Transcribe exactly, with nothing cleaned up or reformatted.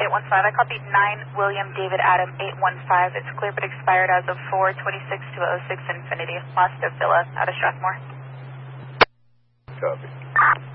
eight one five. I copy nine William David Adam eight one five. It's clear but expired as of four twenty-six to oh six Infinity. Lost of Villa out of Strathmore. Copy.